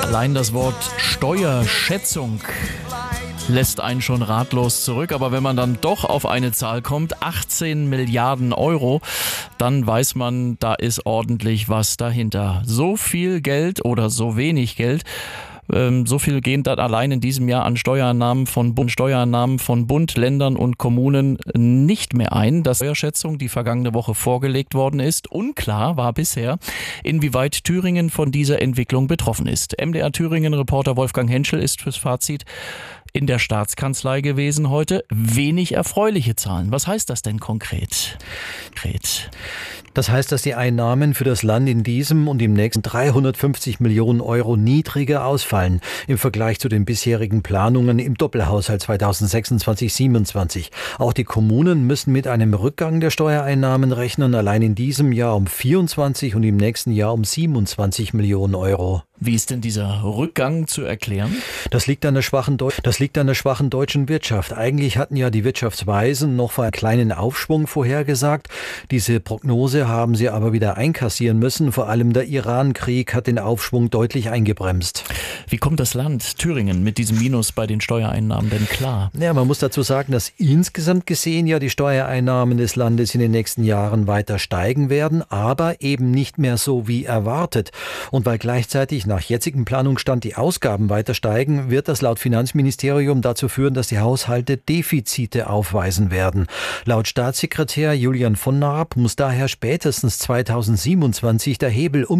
Allein das Wort Steuerschätzung lässt einen schon ratlos zurück. Aber wenn man dann doch auf eine Zahl kommt, 18 Milliarden Euro, dann weiß man, da ist ordentlich was dahinter. So viel Geld oder so wenig Geld, so viel gehen dann allein in diesem Jahr an Steuereinnahmen von Bund, Ländern und Kommunen nicht mehr ein. Das Steuerschätzung, die vergangene Woche vorgelegt worden ist. Unklar war bisher, inwieweit Thüringen von dieser Entwicklung betroffen ist. MDR Thüringen-Reporter Wolfgang Henschel ist fürs Fazit in der Staatskanzlei gewesen heute. Wenig erfreuliche Zahlen. Was heißt das denn konkret? Das heißt, dass die Einnahmen für das Land in diesem und im nächsten 350 Millionen Euro niedriger ausfallen im Vergleich zu den bisherigen Planungen im Doppelhaushalt 2026-27. Auch die Kommunen müssen mit einem Rückgang der Steuereinnahmen rechnen, allein in diesem Jahr um 24 und im nächsten Jahr um 27 Millionen Euro. Wie ist denn dieser Rückgang zu erklären? Das liegt an der schwachen deutschen Wirtschaft. Eigentlich hatten ja die Wirtschaftsweisen noch vor einem kleinen Aufschwung vorhergesagt. Diese Prognose haben sie aber wieder einkassieren müssen. Vor allem der Iran-Krieg hat den Aufschwung deutlich eingebremst. Wie kommt das Land Thüringen mit diesem Minus bei den Steuereinnahmen denn klar? Ja, man muss dazu sagen, dass insgesamt gesehen ja die Steuereinnahmen des Landes in den nächsten Jahren weiter steigen werden, aber eben nicht mehr so wie erwartet. Und weil gleichzeitig nach jetzigem Planungsstand die Ausgaben weiter steigen, wird das laut Finanzministerium dazu führen, dass die Haushalte Defizite aufweisen werden. Laut Staatssekretär Julian von Naab muss daher spätestens 2027 der Hebel